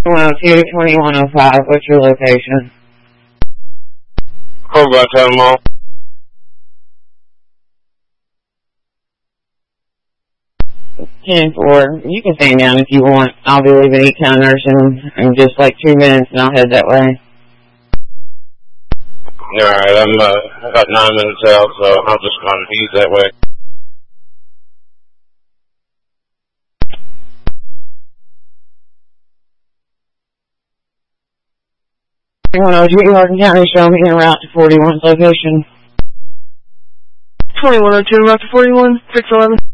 102 to 2105, what's your location? Over by Town Mall. 10-4. You can stay down if you want. I'll be leaving E-Town Nursing in just like 2 minutes and I'll head that way. Alright, I'm about 9 minutes out, so I'm just going to ease that way. Hardin County, show me en route to 41's location. 2102 en route to 41, 611.